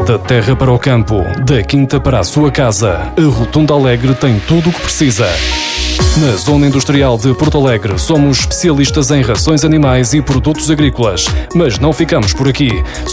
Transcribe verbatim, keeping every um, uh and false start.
Da terra para o campo, da quinta para a sua casa, a Rotunda Alegre tem tudo o que precisa. Na Zona Industrial de Porto Alegre, somos especialistas em rações animais e produtos agrícolas. Mas não ficamos por aqui.